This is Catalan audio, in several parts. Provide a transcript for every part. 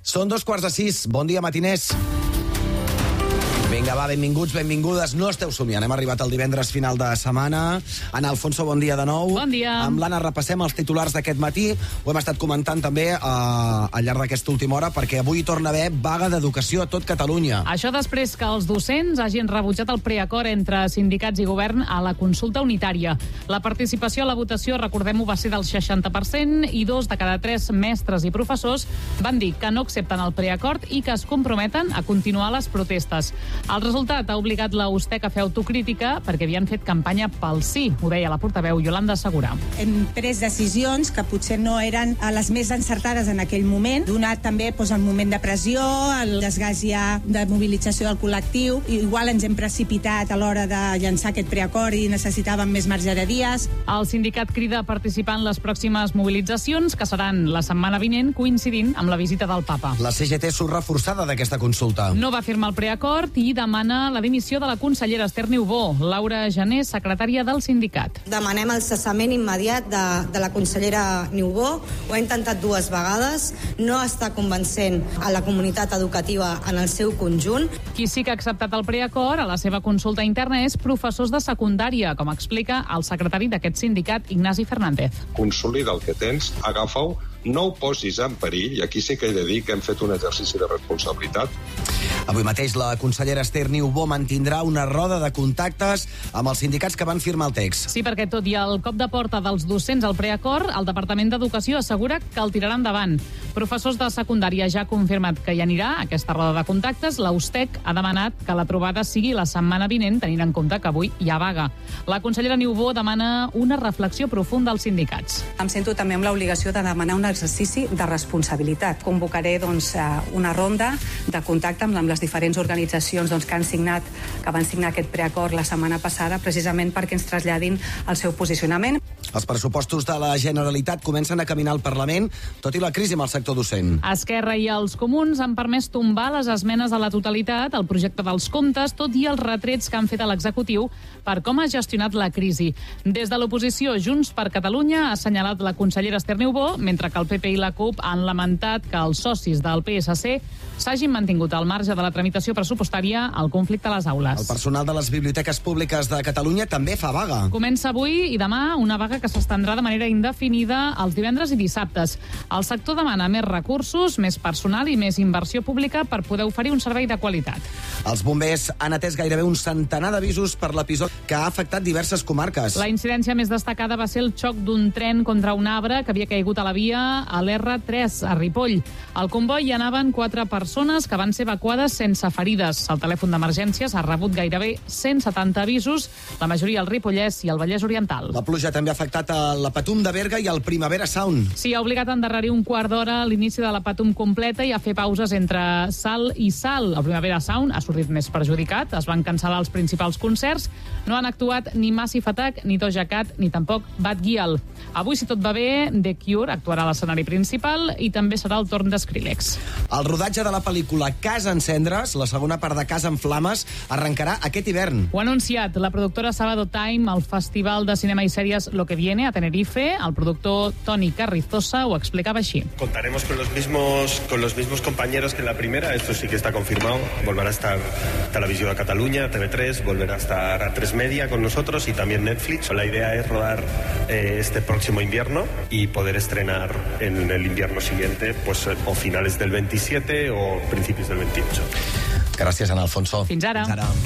Són 5:15. Bon dia, matiners. Vinga, va, benvinguts, benvingudes. No esteu somiant, hem arribat al divendres final de setmana. Ana Alfonso, bon dia de nou. Bon dia. Amb l'Anna repassem els titulars d'aquest matí. Ho hem estat comentant també al llarg d'aquesta última hora, perquè avui torna a haver vaga d'educació a tot Catalunya. Això després que els docents hagin rebutjat el preacord entre sindicats i govern a la consulta unitària. La participació a la votació, recordem-ho, va ser del 60% i 2 de cada 3 mestres i professors van dir que no accepten el preacord i que es comprometen a continuar les protestes. El resultat ha obligat la USTEC a fer autocrítica perquè havien fet campanya pel sí, ho deia la portaveu Yolanda Segura. Hem pres decisions que potser no eren les més encertades en aquell moment, donat també el moment de pressió, el desgast ja de mobilització del col·lectiu, i igual ens hem precipitat a l'hora de llançar aquest preacord i necessitàvem més marge de dies. El sindicat crida a participar en les pròximes mobilitzacions, que seran la setmana vinent, coincidint amb la visita del papa. La CGT surt reforçada d'aquesta consulta. No va firmar el preacord i demana la dimissió de la consellera Esther Niubó. Laura Jané, secretària del sindicat. Demanem el cessament immediat de la consellera Niubó. Ho ha intentat 2 vegades. No està convencent a la comunitat educativa en el seu conjunt. Qui sí que ha acceptat el preacord a la seva consulta interna és professors de secundària, com explica el secretari d'aquest sindicat, Ignasi Fernández. Consolida el que tens, agafa-ho, no ho posis en perill, i aquí sí que he de dir que hem fet un exercici de responsabilitat. Avui mateix la consellera Esther Niubó mantindrà una roda de contactes amb els sindicats que van firmar el text. Sí, perquè tot i el cop de porta dels docents al preacord, el Departament d'Educació assegura que el tirarà endavant. Professors de secundària ja ha confirmat que hi anirà a aquesta roda de contactes. La USTEC ha demanat que la trobada sigui la setmana vinent, tenint en compte que avui hi ha vaga. La consellera Niubó demana una reflexió profunda als sindicats. Em sento també amb l'obligació de demanar un exercici de responsabilitat. Convocaré una ronda de contacte amb les diferents organitzacions que van signar aquest preacord la setmana passada, precisament perquè ens traslladin el seu posicionament. Els pressupostos de la Generalitat comencen a caminar al Parlament, tot i la crisi amb el sector docent. Esquerra i els comuns han permès tombar les esmenes a la totalitat al projecte dels comptes, tot i els retrets que han fet a l'executiu per com ha gestionat la crisi. Des de l'oposició, Junts per Catalunya ha assenyalat la consellera Esther Niubó, mentre que el PP i la CUP han lamentat que els socis del PSC s'hagin mantingut al marge de la tramitació pressupostària al conflicte a les aules. El personal de les biblioteques públiques de Catalunya també fa vaga. Comença avui i demà una vaga que s'estendrà de manera indefinida els divendres i dissabtes. El sector demana més recursos, més personal i més inversió pública per poder oferir un servei de qualitat. Els bombers han atès gairebé un centenar d'avisos per l'episodi que ha afectat diverses comarques. La incidència més destacada va ser el xoc d'un tren contra un arbre que havia caigut a la via a l'R3, a Ripoll. Al comboi hi anaven 4 persones que van ser evacuades sense ferides. El telèfon d'emergències ha rebut gairebé 170 avisos, la majoria al Ripollès i al Vallès Oriental. La pluja també ha afectat a la Patum de Berga i al Primavera Sound. Sí, ha obligat a endarrerir un quart d'hora l'inici de la Patum completa i a fer pauses entre salt i salt. El Primavera Sound ha sortit més perjudicat, es van cancel·lar els principals concerts, no han actuat ni Massive Attack, ni Doja Cat, ni tampoc Bad Gyal. Avui, si tot va bé, The Cure actuarà a l'escenari principal i també serà el torn de Skrillex. El rodatge de la pel·lícula Casa en cendres, la segona part de Casa en flames, arrencarà aquest hivern. Ho ha anunciat la productora Sábado Time al Festival de Cinema y Series Lo que Viene a Tenerife. El productor Toni Carrizosa ho explicava així. Contaremos con los mismos compañeros que en la primera, esto sí que está confirmado. Volverá a estar Televisión de Cataluña, TV3, volverá a estar A3 Media con nosotros y también Netflix. La idea es rodar este próximo invierno y poder estrenar en el invierno siguiente, pues o finales del 27 o principios del 28. Gràcies, Ana Alfonso. Fins ara.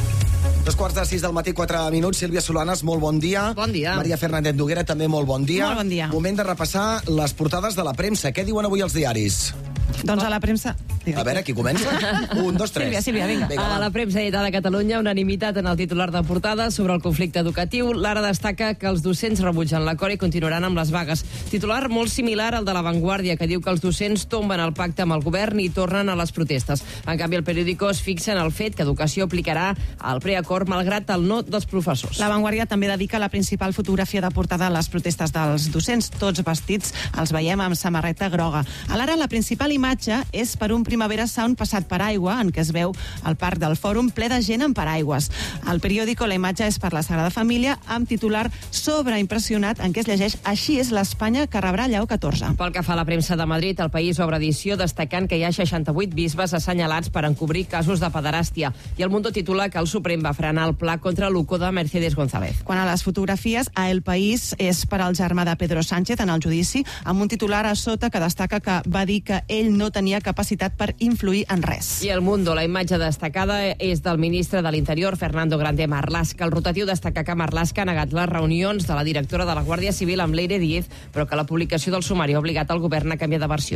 5:15 del matí, 4 minuts. Sílvia Solanes, molt bon dia. Bon dia. Maria Fernández Noguera, també molt bon dia. Molt bon dia. Moment de repassar les portades de la premsa. Què diuen avui els diaris? Doncs a la premsa... A veure, qui comença? 1, 2, 3. Sílvia, vinga. A la premsa editada a Catalunya, unanimitat en el titular de portada sobre el conflicte educatiu. L'Ara destaca que els docents rebutgen l'acord i continuaran amb les vagues. Titular molt similar al de La Vanguardia, que diu que els docents tomben el pacte amb el govern i tornen a les protestes. En canvi, el periòdico es fixa en el fet que Educació aplicarà el preacord malgrat el no dels professors. La Vanguardia també dedica la principal fotografia de portada a les protestes dels docents, tots vestits, els veiem amb samarreta groga. A l'Ara, la principal imatge és per un Primavera Sound passat per aigua, en què es veu el parc del Fòrum ple de gent en paraigües. Al periòdico la imatge és per la Sagrada Família, amb titular sobreimpressionat, en què es llegeix "Així és l'Espanya que rebrà Lleó XIV". Pel que fa a la premsa de Madrid, el País obre edició destacant que hi ha 68 bisbes assenyalats per encobrir casos de pederàstia. I el Mundo titula que el Suprem va frenar el pla contra l'UCO de Mercedes González. Quant a les fotografies, a El País és per al germà de Pedro Sánchez en el judici, amb un titular a sota que destaca que va dir que ell no tenia capacitat per influir en res. I el Mundo, la imatge destacada és del ministre de l'Interior, Fernando Grande Marlaska. El rotatiu destaca que Marlaska ha negat les reunions de la directora de la Guàrdia Civil amb Leire Díez, però que la publicació del sumari ha obligat el govern a canviar de versió.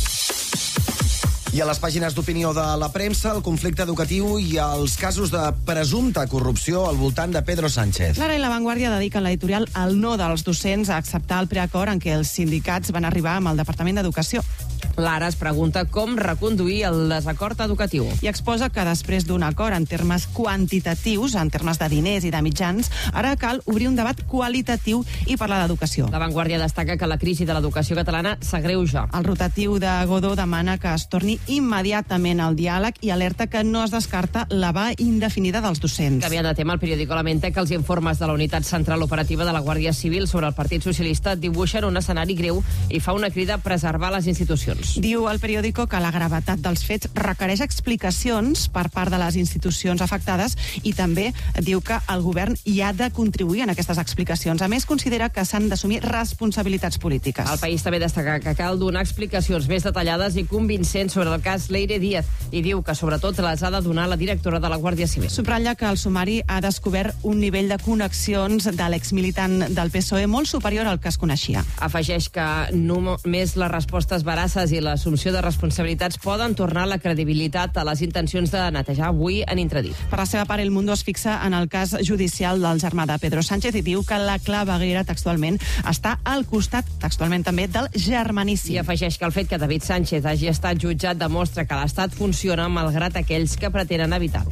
I a les pàgines d'opinió de la premsa, el conflicte educatiu i els casos de presumpta corrupció al voltant de Pedro Sánchez. L'Ara i La Vanguardia dediquen l'editorial al no dels docents a acceptar el preacord en què els sindicats van arribar amb el Departament d'Educació. L'Ara es pregunta com reconduir el desacord educatiu. I exposa que després d'un acord en termes quantitatius, en termes de diners i de mitjans, ara cal obrir un debat qualitatiu i parlar d'educació. La Vanguardia destaca que la crisi de l'educació catalana s'agreuja. El rotatiu de Godó demana que es torni immediatament al diàleg i alerta que no es descarta la vaga indefinida dels docents. Canviant de tema, el periòdico lamenta que els informes de la Unitat Central Operativa de la Guàrdia Civil sobre el Partit Socialista dibuixen un escenari greu i fa una crida a preservar les institucions. Diu el periòdico que la gravetat dels fets requereix explicacions per part de les institucions afectades i també diu que el govern hi ha de contribuir en aquestes explicacions. A més, considera que s'han d'assumir responsabilitats polítiques. El País també destaca que cal donar explicacions més detallades i convincents sobre el cas Leire Díez i diu que sobretot les ha de donar la directora de la Guàrdia Civil. Subratlla que el sumari ha descobert un nivell de connexions de l'exmilitant del PSOE molt superior al que es coneixia. Afegeix que només les respostes veraces i l'assumpció de responsabilitats poden tornar la credibilitat a les intencions de netejar avui en intradit. Per la seva part, El Mundo es fixa en el cas judicial del germà de Pedro Sánchez i diu que la claveguera textualment està al costat, textualment també, del germanici. I afegeix que el fet que David Sánchez hagi estat jutjat demostra que l'Estat funciona malgrat aquells que pretenen evitar-ho.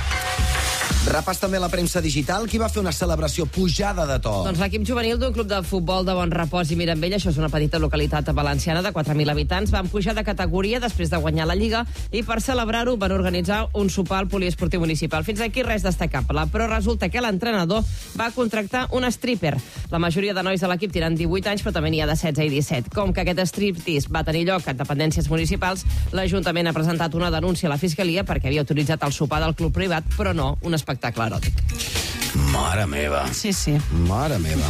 Repàs també la premsa digital. Qui va fer una celebració pujada de to? Doncs l'equip juvenil d'un club de futbol de Bon Repòs i Mirambell, això és una petita localitat valenciana de 4.000 habitants, van pujar de categoria després de guanyar la Lliga i per celebrar-ho van organitzar un sopar al poliesportiu municipal. Fins aquí res destacable, però resulta que l'entrenador va contractar un stripper. La majoria de nois de l'equip tenen 18 anys, però també n'hi ha de 16 i 17. Com que aquest striptease va tenir lloc en dependències municipals, l'Ajuntament ha presentat una denúncia a la Fiscalia perquè havia autoritzat el sopar del club privat, però no un espectacle eròtic. Mare meva. Sí, sí. Mare meva.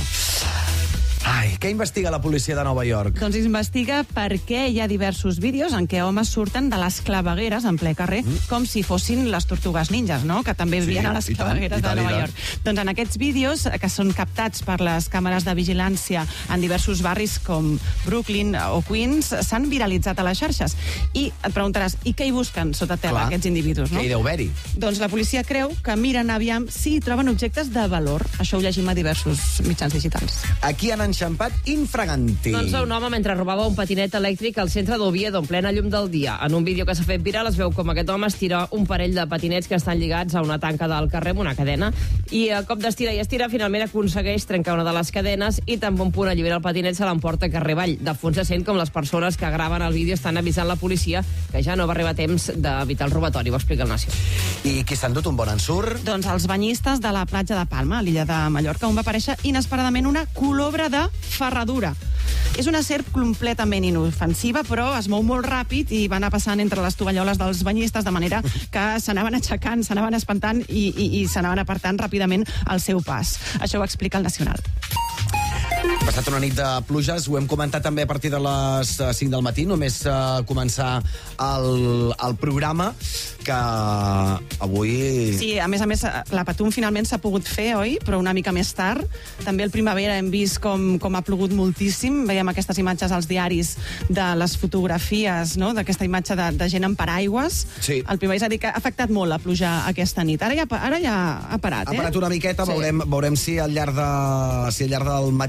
Ai, què investiga la policia de Nova York? Doncs investiga per què hi ha diversos vídeos en què homes surten de les clavegueres en ple carrer com si fossin les tortugues ninjas, no? Que també vivien a les clavegueres de Nova York. Doncs en aquests vídeos, que són captats per les càmeres de vigilància en diversos barris com Brooklyn o Queens, s'han viralitzat a les xarxes. I et preguntaràs, i què hi busquen sota terra aquests individus, no? Què hi deu haver-hi? Doncs la policia creu que miren aviam si hi troben objectes de valor. Això ho llegim a diversos mitjans digitals. Aquí han enxampat infraganti. Doncs un home mentre robava un patinet elèctric al centre d'Oviedo en plena llum del dia. En un vídeo que s'ha fet viral es veu com aquest home estira un parell de patinets que estan lligats a una tanca del carrer amb una cadena i a cop d'estira i estira finalment aconsegueix trencar una de les cadenes i tan bon punt allibera el patinet se l'emporta carrer avall. De fons se sent com les persones que graven el vídeo estan avisant la policia que ja no va arribar temps d'evitar el robatori, ho explica el Nació. I qui s'ha endut un bon ensurt? Doncs els banyistes de la platja de Palma, a l'illa de Mallorca, on va aparèixer inesperadament una colobra de ferradura. És una serp completament inofensiva, però es mou molt ràpid i va anar passant entre les tovalloles dels banyistes, de manera que s'anaven aixecant, s'anaven espantant i s'anaven apartant ràpidament al seu pas. Això ho explica el Nacional. Ha passat una nit de pluges, ho hem comentat també a partir de les 5 del matí, només començar el programa, que avui... Sí, a més, la Patum finalment s'ha pogut fer, oi? Però una mica més tard. També el Primavera hem vist com ha plogut moltíssim. Veiem aquestes imatges als diaris de les fotografies, no?, d'aquesta imatge de gent en paraigües. Sí. El Primavera ha dit que ha afectat molt la pluja aquesta nit. Ara ja ha parat, Ha parat una miqueta, sí. Veurem si al llarg del matí, que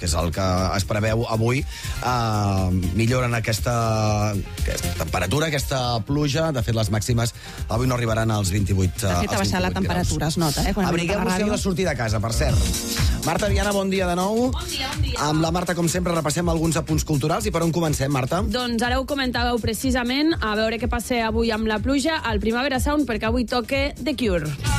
que és el que es preveu avui, milloren aquesta temperatura, aquesta pluja. De fet, les màximes avui no arribaran als 28. De fet, ha baixat la temperatura, es nota, Abrigueu-vos de sortir de casa, per cert. Marta Viana, bon dia de nou. Bon dia. Amb la Marta, com sempre, repassem alguns apunts culturals. I per on comencem, Marta? Doncs ara ho comentàveu precisament, a veure què passa avui amb la pluja, al Primavera Sound, perquè avui toca The Cure.